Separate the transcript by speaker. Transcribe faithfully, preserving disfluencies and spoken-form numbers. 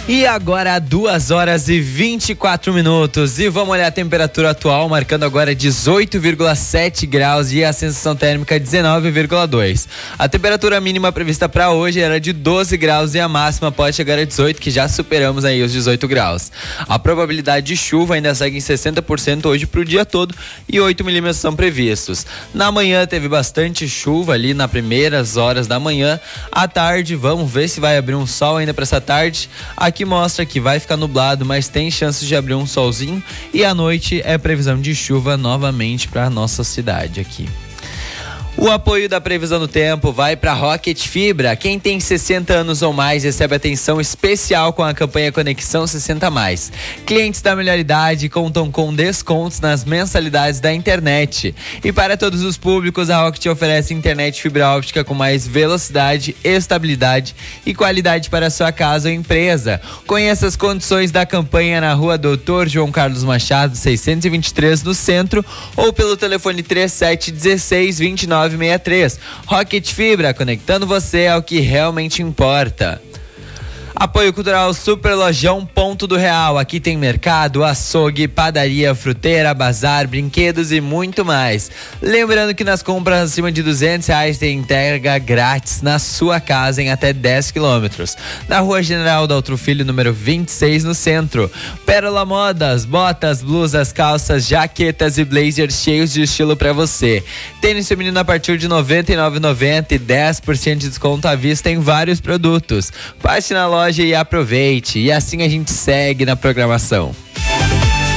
Speaker 1: E agora duas horas e vinte e quatro minutos e vamos olhar a temperatura atual, marcando agora dezoito vírgula sete graus e a sensação térmica dezenove vírgula dois. A temperatura mínima prevista para hoje era de doze graus e a máxima pode chegar a dezoito, que já superamos aí os dezoito graus. A probabilidade de chuva ainda segue em sessenta por cento hoje para o dia todo e oito milímetros são previstos. Na manhã teve bastante chuva ali nas primeiras horas da manhã. À tarde, vamos ver se vai abrir um sol ainda para essa tarde. Aqui mostra que vai ficar nublado, mas tem chances de abrir um solzinho, e à noite é previsão de chuva novamente para a nossa cidade aqui. O apoio da previsão do tempo vai para Rocket Fibra. Quem tem sessenta anos ou mais recebe atenção especial com a campanha Conexão sessenta mais. Clientes da melhor idade contam com descontos nas mensalidades da internet. E para todos os públicos, a Rocket oferece internet fibra óptica com mais velocidade, estabilidade e qualidade para a sua casa ou empresa. Conheça as condições da campanha na rua Doutor João Carlos Machado, seiscentos e vinte e três, no centro, ou pelo telefone trinta e sete, dezesseis, vinte e nove sessenta e três. Rocket Fibra, conectando você ao que realmente importa. Apoio cultural Super Lojão Ponto do Real. Aqui tem mercado, açougue, padaria, fruteira, bazar, brinquedos e muito mais. Lembrando que nas compras acima de duzentos reais tem entrega grátis na sua casa em até dez quilômetros. Na Rua General Daltro Filho, número vinte e seis, no centro. Pérola Modas, botas, blusas, calças, jaquetas e blazers cheios de estilo para você. Tênis feminino a partir de noventa e nove reais e noventa centavos e dez por cento de desconto à vista em vários produtos. Passe na loja e aproveite. E assim a gente segue na programação.